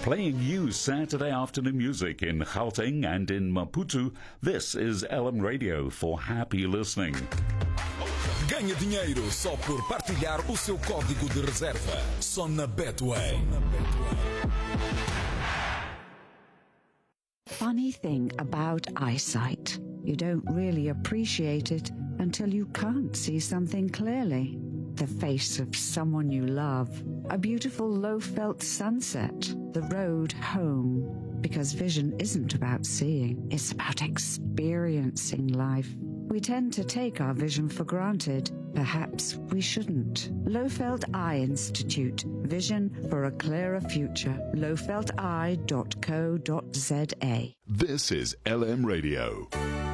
Playing you Saturday afternoon music in Gauteng and in Maputo, this is LM Radio for happy listening. Ganhe dinheiro só por partilhar o seu código de reserva. Só na Betway. Funny thing about eyesight. You don't really appreciate it until you can't see something clearly. The face of someone you love, a beautiful low-felt sunset, the road home. Because vision isn't about seeing, it's about experiencing life. We tend to take our vision for granted. Perhaps we shouldn't. Lowfelt Eye Institute. Vision for a clearer future. lowfelteye.co.za. This is LM Radio.